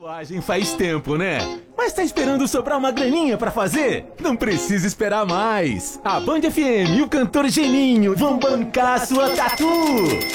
Tatuagem faz tempo, né? Mas tá esperando sobrar uma graninha pra fazer? Não precisa esperar mais. A Band FM e o cantor Geninho vão bancar a sua tatu.